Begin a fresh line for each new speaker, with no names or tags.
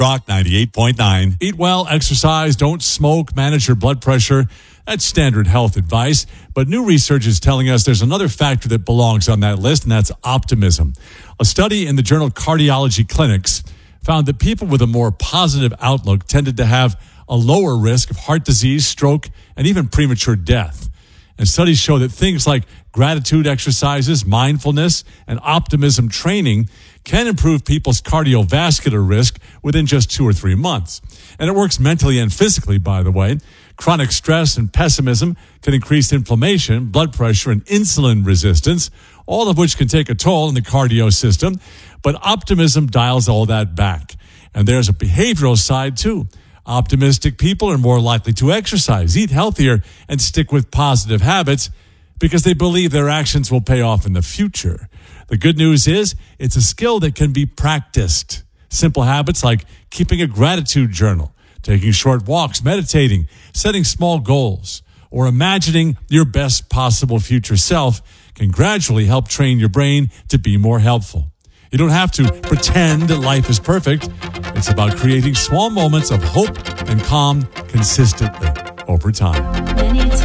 Rock 98.9.
Eat well, exercise, don't smoke, manage your blood pressure. That's standard health advice. But new research is telling us there's another factor that belongs on that list, and that's optimism. A study in the journal Cardiology Clinics found that people with a more positive outlook tended to have a lower risk of heart disease, stroke, and even premature death. And studies show that things like gratitude exercises, mindfulness, and optimism training can improve people's cardiovascular risk within just 2 or 3 months. And it works mentally and physically, by the way. Chronic stress and pessimism can increase inflammation, blood pressure, and insulin resistance, all of which can take a toll on the cardio system. But optimism dials all that back. And there's a behavioral side, too. Optimistic people are more likely to exercise, eat healthier, and stick with positive habits because they believe their actions will pay off in the future. The good news is it's a skill that can be practiced. Simple habits like keeping a gratitude journal, taking short walks, meditating, setting small goals, or imagining your best possible future self can gradually help train your brain to be more helpful. You don't have to pretend that life is perfect. It's about creating small moments of hope and calm consistently over time.